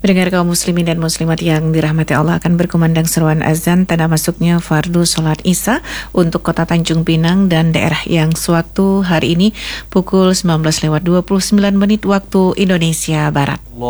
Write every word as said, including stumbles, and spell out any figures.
Pendengar kaum muslimin dan muslimat yang dirahmati Allah, akan berkumandang seruan azan tanda masuknya fardu sholat Isya untuk kota Tanjung Pinang dan daerah yang sewaktu hari ini pukul sembilan belas lewat dua puluh sembilan menit waktu Indonesia Barat.